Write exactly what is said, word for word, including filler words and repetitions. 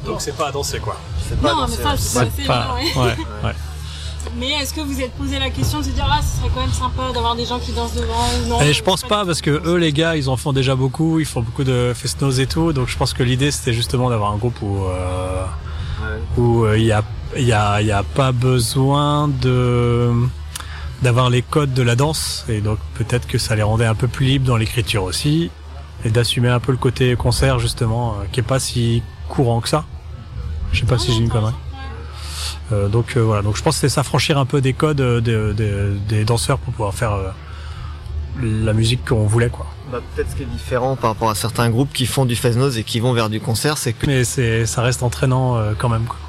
Donc c'est pas à danser quoi. C'est pas Non, danser, mais ça, ouais. c'est Ouais, assez pas- bien, ouais. ouais, ouais. Mais est-ce que vous êtes posé la question de se dire, ah, ce serait quand même sympa d'avoir des gens qui dansent devant ou non? Et je pense pas parce que eux les gars ils en font déjà beaucoup, ils font beaucoup de fest-noz et tout, donc je pense que l'idée c'était justement d'avoir un groupe où euh, Ouais. où il y a il y a il y a pas besoin de d'avoir les codes de la danse et donc peut-être que ça les rendait un peu plus libres dans l'écriture aussi et d'assumer un peu le côté concert justement euh, qui est pas si courant que ça. Je sais pas si j'ai une connerie. Euh, donc euh, voilà, donc je pense que c'est s'affranchir un peu des codes euh, des, des, des danseurs pour pouvoir faire euh, la musique qu'on voulait quoi. Bah, peut-être ce qui est différent par rapport à certains groupes qui font du fest-noz et qui vont vers du concert, c'est que Mais c'est ça reste entraînant euh, quand même quoi.